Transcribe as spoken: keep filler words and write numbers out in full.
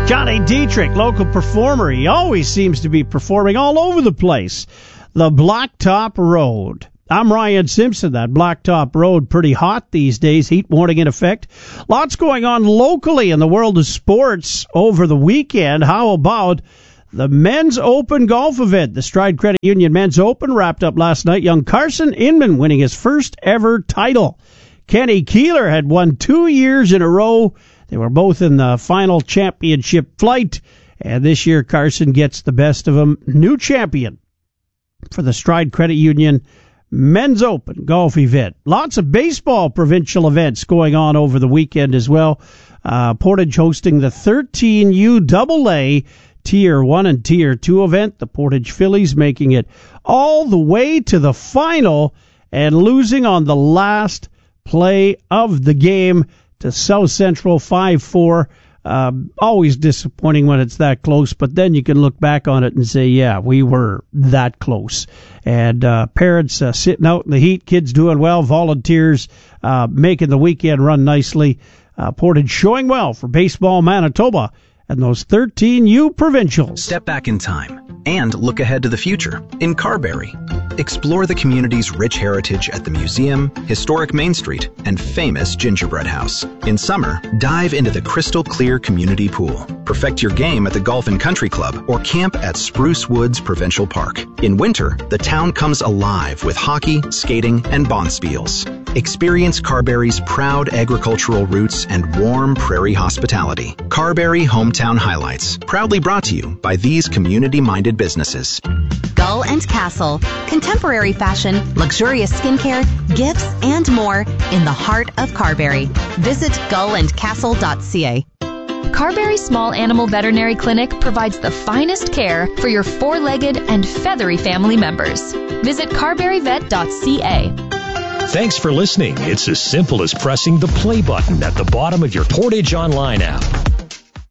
Johnny Dietrich, local performer. He always seems to be performing all over the place. The Blacktop Road. I'm Ryan Simpson. That Blacktop Road, pretty hot these days. Heat warning in effect. Lots going on locally in the world of sports over the weekend. How about the Men's Open golf event? The Stride Credit Union Men's Open wrapped up last night. Young Carson Inman winning his first ever title. Kenny Keeler had won two years in a row. They were both in the final championship flight, and this year Carson gets the best of them. New champion for the Stride Credit Union Men's Open golf event. Lots of baseball provincial events going on over the weekend as well. Uh, Portage hosting the thirteen U double A Tier one and Tier two event. The Portage Phillies making it all the way to the final and losing on the last play of the game to South Central five four. Uh, always disappointing when it's that close, but then you can look back on it and say, yeah, we were that close. And uh, parents uh, sitting out in the heat, kids doing well, volunteers uh, making the weekend run nicely. Uh, Portage showing well for Baseball Manitoba and those thirteen U provincials. Step back in time and look ahead to the future in Carberry. Explore the community's rich heritage at the museum, historic Main Street, and famous Gingerbread House. In summer, dive into the crystal clear community pool. Perfect your game at the Golf and Country Club or camp at Spruce Woods Provincial Park. In winter, the town comes alive with hockey, skating, and bonspiels. Experience Carberry's proud agricultural roots and warm prairie hospitality. Carberry Hometown Highlights, proudly brought to you by these community-minded businesses. Gull and Castle. Contemporary fashion, luxurious skincare, gifts, and more in the heart of Carberry. Visit gull and castle dot c a. Carberry Small Animal Veterinary Clinic provides the finest care for your four-legged and feathery family members. Visit carberry vet dot c a. Thanks for listening. It's as simple as pressing the play button at the bottom of your Portage Online app.